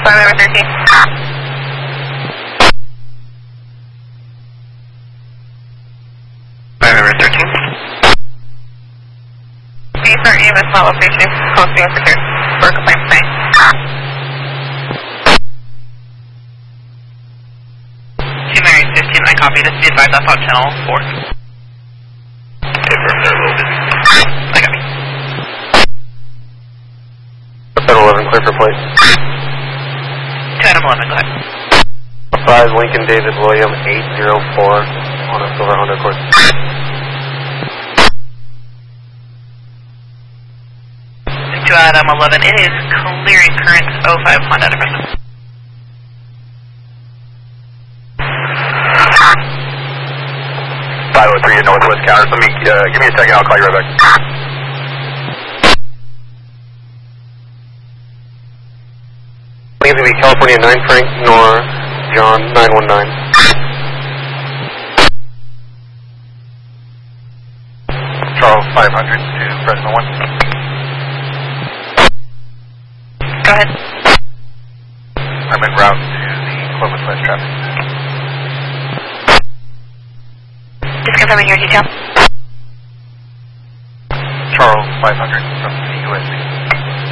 5 over 13. Start EMS model station posting for complaint today. Two Mary 15, I copy. This be advised off on channel 4. I got me. Federal 11, clear for plate. 2 Adam 11, go ahead. 5 Lincoln David William 804 on a silver Honda Accord. 2 Adam 11, it is clearing current 05 Honda to present. .503 at Northwest Counter. Let me, give me a second, I'll call you right back. Lincoln California 9 Frank, Nor, John 919. Charles 500 to Fresno 1. Go ahead. I'm en route to the Clovis West traffic. Just confirming your detail. Charles 500 from the USC.